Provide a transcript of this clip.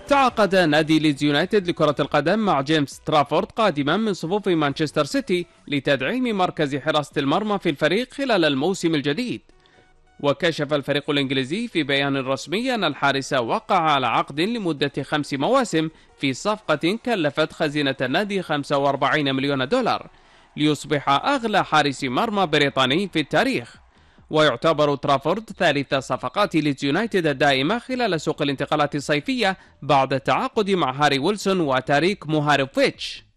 تعاقد نادي ليدز يونايتد لكرة القدم مع جيمس ترافورد قادما من صفوف مانشستر سيتي لتدعيم مركز حراسة المرمى في الفريق خلال الموسم الجديد. وكشف الفريق الإنجليزي في بيان رسمي أن الحارس وقع على عقد لمدة 5 مواسم في صفقة كلفت خزينة النادي 45 مليون دولار ليصبح أغلى حارس مرمى بريطاني في التاريخ. ويعتبر ترافورد ثالث صفقات ليدز يونايتد الدائمة خلال سوق الانتقالات الصيفية بعد التعاقد مع هاري ويلسون وتاريك موهاريفيتش.